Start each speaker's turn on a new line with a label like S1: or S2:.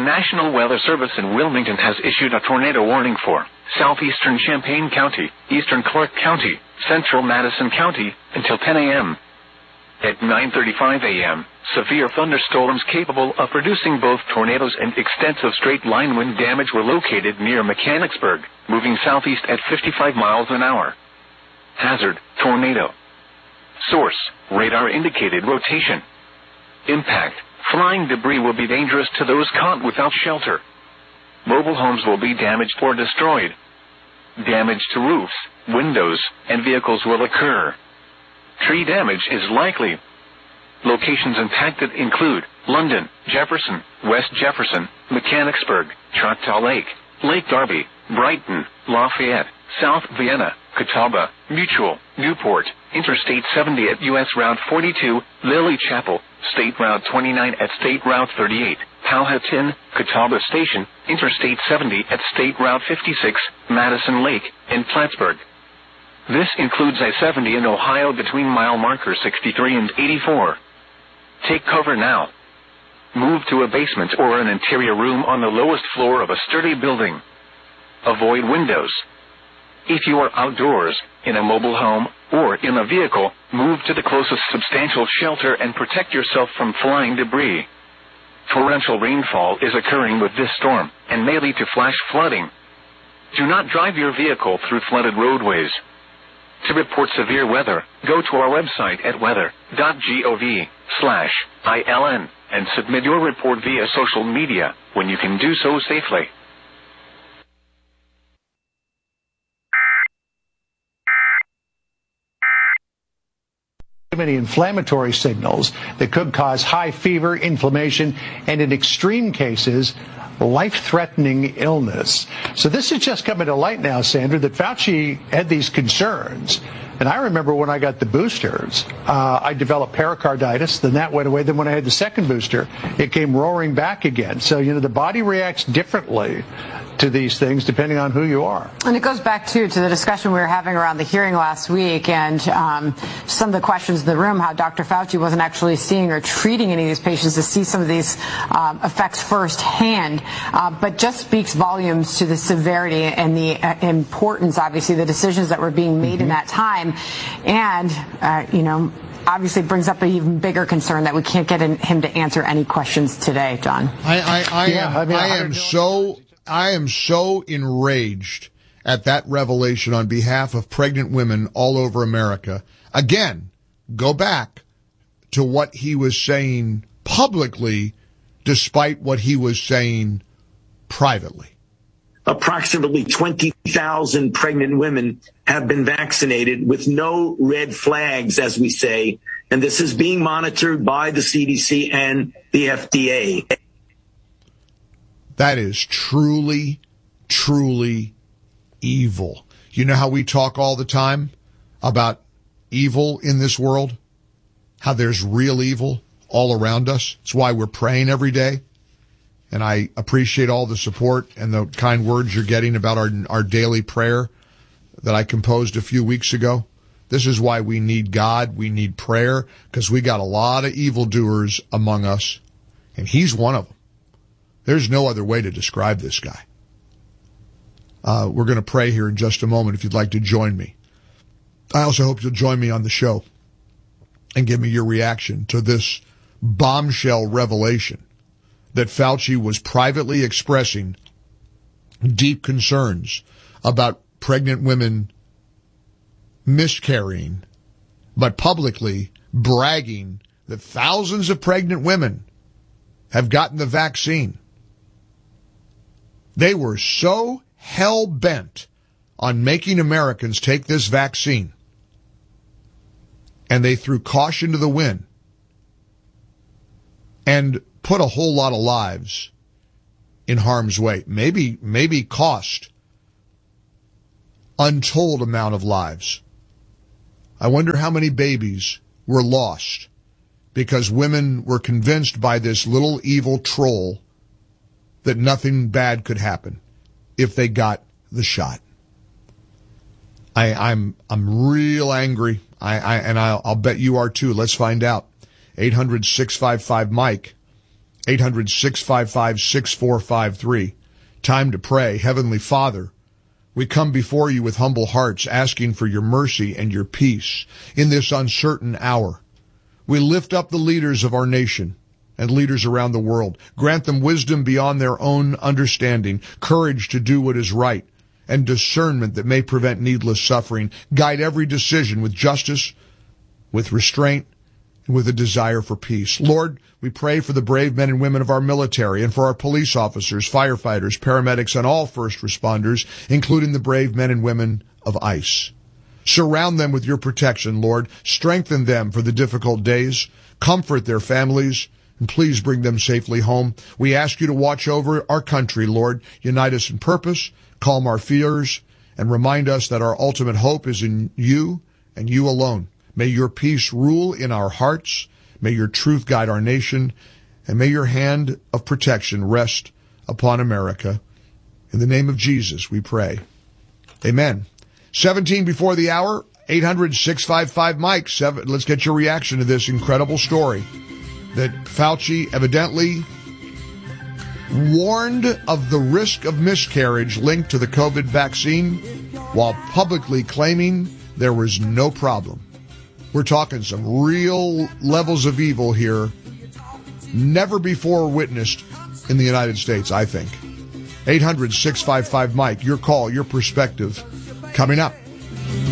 S1: National Weather Service in Wilmington has issued a tornado warning for southeastern Champaign County, eastern Clark County, central Madison County, until 10 a.m. At 9:35 a.m., severe thunderstorms capable of producing both tornadoes and extensive straight-line wind damage were located near Mechanicsburg, moving southeast at 55 miles an hour. Hazard, tornado. Source, radar-indicated rotation. Impact, flying debris will be dangerous to those caught without shelter. Mobile homes will be damaged or destroyed. Damage to roofs, windows, and vehicles will occur. Tree damage is likely. Locations impacted include London, Jefferson, West Jefferson, Mechanicsburg, Choctaw Lake, Lake Darby, Brighton, Lafayette, South Vienna, Catawba, Mutual, Newport, Interstate 70 at U.S. Route 42, Lily Chapel, State Route 29 at State Route 38, Powhatan, Catawba Station, Interstate 70 at State Route 56, Madison Lake, and Plattsburgh. This includes I-70 in Ohio between mile markers 63 and 84. Take cover now. Move to a basement or an interior room on the lowest floor of a sturdy building. Avoid windows. If you are outdoors, in a mobile home, or in a vehicle, move to the closest substantial shelter and protect yourself from flying debris. Torrential rainfall is occurring with this storm and may lead to flash flooding. Do not drive your vehicle through flooded roadways. To report severe weather, go to our website at weather.gov/ILN and submit your report via social media when you can do so safely.
S2: Many inflammatory signals that could cause high fever, inflammation, and in extreme cases, life-threatening illness. So this is just coming to light now, Sandra, that Fauci had these concerns. And I remember when I got the boosters, I developed pericarditis, then that went away. Then when I had the second booster, it came roaring back again. So, the body reacts differently to these things depending on who you are.
S3: And it goes back, too, to the discussion we were having around the hearing last week and some of the questions in the room, how Dr. Fauci wasn't actually seeing or treating any of these patients to see some of these effects firsthand, but just speaks volumes to the severity and the importance, obviously, the decisions that were being made in that time. And, obviously brings up an even bigger concern that we can't get him to answer any questions today, John.
S4: I am so enraged at that revelation on behalf of pregnant women all over America. Again, go back to what he was saying publicly despite what he was saying privately.
S5: Approximately 20,000 pregnant women have been vaccinated with no red flags, as we say, and this is being monitored by the CDC and the FDA.
S4: That is truly, truly evil. You know how we talk all the time about evil in this world? How there's real evil all around us? It's why we're praying every day. And I appreciate all the support and the kind words you're getting about our daily prayer that I composed a few weeks ago. This is why we need God. We need prayer because we got a lot of evildoers among us, and he's one of them. There's no other way to describe this guy. We're going to pray here in just a moment if you'd like to join me. I also hope you'll join me on the show and give me your reaction to this bombshell revelation that Fauci was privately expressing deep concerns about pregnant women miscarrying, but publicly bragging that thousands of pregnant women have gotten the vaccine. They were so hell-bent on making Americans take this vaccine, and they threw caution to the wind and put a whole lot of lives in harm's way. Maybe cost untold amount of lives. I wonder how many babies were lost because women were convinced by this little evil troll that nothing bad could happen if they got the shot. I'm real angry. I'll bet you are too. Let's find out. 800-655-MIKE 800-655-6453. Time to pray. Heavenly Father, we come before you with humble hearts, asking for your mercy and your peace in this uncertain hour. We lift up the leaders of our nation and leaders around the world. Grant them wisdom beyond their own understanding, courage to do what is right, and discernment that may prevent needless suffering. Guide every decision with justice, with restraint, and with a desire for peace. Lord, we pray for the brave men and women of our military and for our police officers, firefighters, paramedics, and all first responders, including the brave men and women of ICE. Surround them with your protection, Lord. Strengthen them for the difficult days. Comfort their families, and please bring them safely home. We ask you to watch over our country, Lord. Unite us in purpose, calm our fears, and remind us that our ultimate hope is in you and you alone. May your peace rule in our hearts. May your truth guide our nation. And may your hand of protection rest upon America. In the name of Jesus, we pray. Amen. 17 before the hour, 800-655-MIKE. Let's get your reaction to this incredible story that Fauci evidently warned of the risk of miscarriage linked to the COVID vaccine while publicly claiming there was no problem. We're talking some real levels of evil here, never before witnessed in the United States, I think. 800-655-MIKE. Your call, your perspective, coming up.